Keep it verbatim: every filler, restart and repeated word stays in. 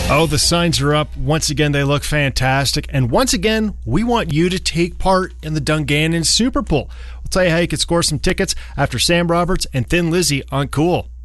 Oh, the signs are up. Once again, they look fantastic. And once again, we want you to take part in the Dungannon Super Bowl. We'll tell you how you can score some tickets after Sam Roberts and Thin Lizzy on Cool.